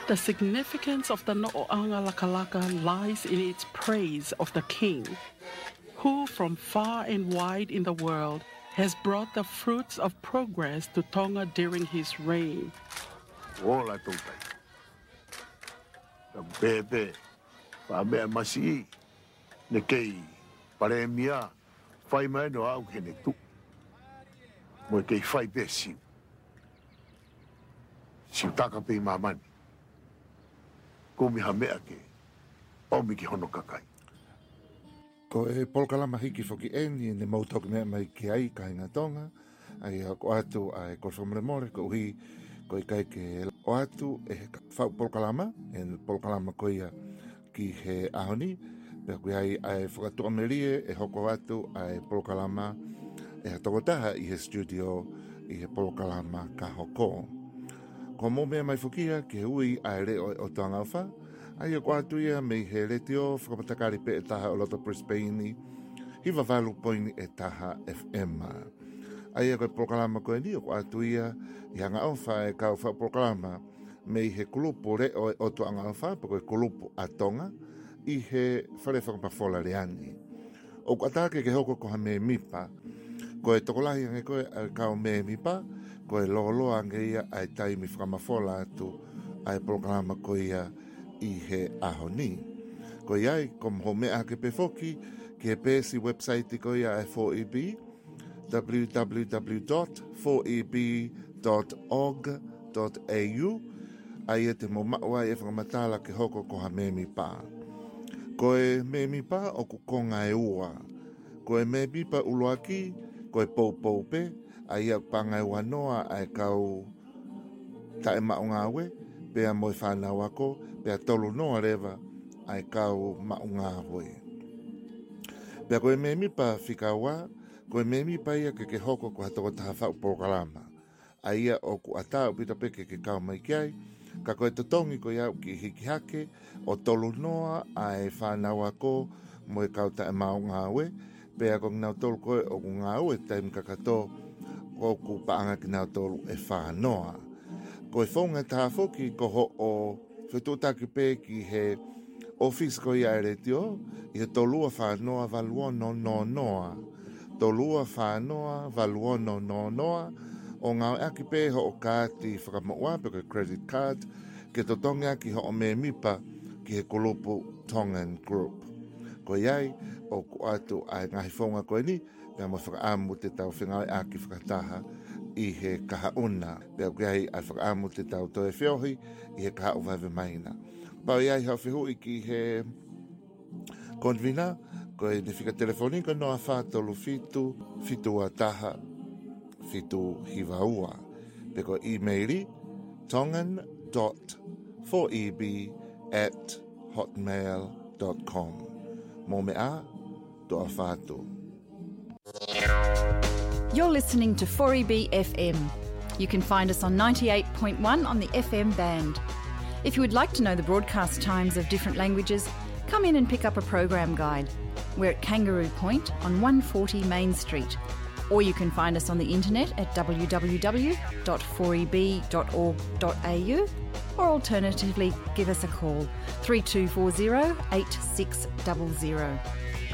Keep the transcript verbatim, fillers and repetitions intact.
The significance of the No'oanga Lakalaka lies in its praise of the King, who from far and wide in the world has brought the fruits of progress to Tonga during his reign. Ola tautai. The bebe, pamea masi, ne kei, paremia, fai mai no au kene tu. Mo kei fai pe siu. Siu taka pe mamani. Ko mi hamea ke, o mi ki hono kakai. Ko e polkalama hiki foki eni ne mautok mea mai ki ai ka inga tonga, ai ko atu ai korfamre more ko uhi ko i kai ke o atu e whau polkalama, e polkalama ko ia ki he ahoni, pe kui ai ai whakatu amerie e hoko atu ai polkalama e hatokotaha i he studio i he polkalama ka hoko. Ko mō mea mai fukia ke ui ai reo o toanga uwha, ai o atu ia mei he retio whakapatakari pe e taha o loto Brisbane, hiwa valu poini e taha F M. Ai e koe prokalama koe ni o atu ia i hanga awha e kau wha prokalama mei he kulupu reo o toanga awha, po koe kulupu a Tonga, i he whare whakapafola reani. O atake ke hoko koha me mipa, koe tokolahi ange koe a kau me mipa, koe looloa ange ia ai taimi whakamafola atu ai prokalama koe ia i he ahoni. Koe iai, kom ho mea ke pe foki, ki he pēsi website koe ia e four E B, w w w dot four e b dot org dot a u, ai e te mo maua e whakamatala ke hoko koha me mipa. Koe me mipa o kukonga e ua. Koe me mipa uloaki, koe pou pou pe, ai au panga e wanoa ai kau tae maunga awe, pea moi whanau ako, pea tolu noa rewa ai kau maunga awe. Pea koe me mipa whikaua, koe me mipa ia ke ke hoko ko hatoko taha whau prokalama. Ai ia o ku atau pita peke ke kau mai kiai, ka koe totongi ko iau ki hiki hake, o tolu noa ai whanau ako, moi kau tae maunga awe, pea ko ngau tolu koe o ku ngā awe taim kakato, o ku paanga ki nau tolu e whanoa. Ko e whonga taha foki ko ho o whetutaki pē ki he office ko ia eretio, i he tolua whanoa valuono no noa. Tolua whanoa valuono no noa, o ngā aki pē ho o kāti whakamoa pe ko credit card, ke totongi aki ho o me mipa ki he kulupu Tongan Group. Ko iai, o ku atu ai ngahi whonga koe ni, pea mo whakaamu te tau whengai aki whakataha i he kahauna. Pea kiai ai whakaamu te tau toe whiohi i he kaha uwaiwe maina. Pau iai hau whihu i ki he konvina, koe ne whika telefonika noa whātolu fitu, fitu a taha, fitu hivaua. Pe ko e-maili tongan dot four e b at hotmail dot com. Mō mea, toa whātu. You're listening to four E B F M. You can find us on ninety-eight point one on the F M band. If you would like to know the broadcast times of different languages, come in and pick up a program guide. We're at Kangaroo Point on one forty Main Street. Or you can find us on the internet at w w w dot four e b dot org dot a u, or alternatively give us a call three two four zero eight six zero zero.